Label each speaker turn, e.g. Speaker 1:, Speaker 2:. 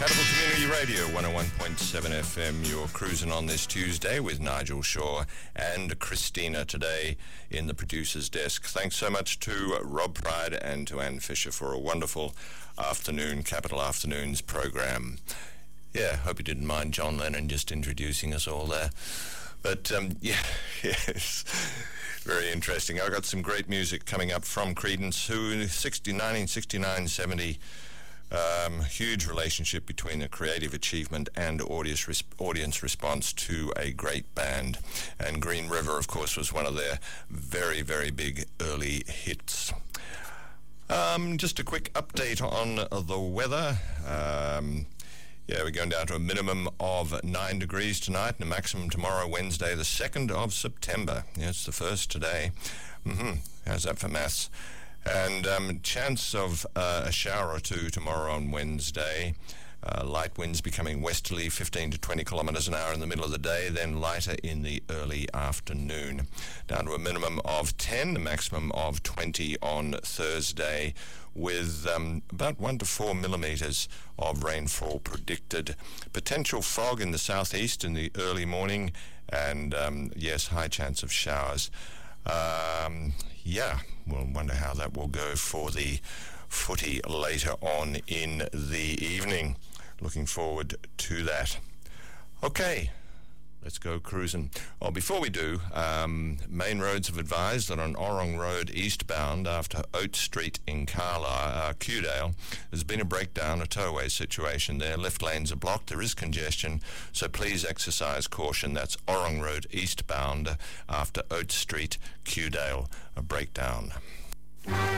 Speaker 1: Capital Community Radio, 101.7 FM. You're cruising on this Tuesday with Nigel Shaw and Christina today in the producer's desk. Thanks so much to Rob Pride and to Anne Fisher for a wonderful afternoon, Capital Afternoons program. Yeah, hope you didn't mind John Lennon just introducing us all there. But, yes, very interesting. I got some great music coming up from Creedence, who in 1969-70, huge relationship between the creative achievement and audience response to a great band. And Green River, of course, was one of their very, very big early hits. Just a quick update on the weather. We're going down to a minimum of 9 degrees tonight and a maximum tomorrow, Wednesday, the 2nd of September. Yeah, it's the first today. How's that for maths? And chance of a shower or two tomorrow on Wednesday. Light winds becoming westerly, 15 to 20 kilometres an hour in the middle of the day, then lighter in the early afternoon. Down to a minimum of 10, a maximum of 20 on Thursday, with about 1 to 4 millimetres of rainfall predicted. Potential fog in the southeast in the early morning, and yes, high chance of showers. We'll wonder how that will go for the footy later on in the evening. Looking forward to that. Okay, let's go cruising. Oh, before we do, Main Roads have advised that on Orrong Road eastbound after Oat Street in Kewdale, there's been a breakdown, a towaway situation there. Left lanes are blocked. There is congestion, so please exercise caution. That's Orrong Road eastbound after Oat Street, Kewdale, a breakdown.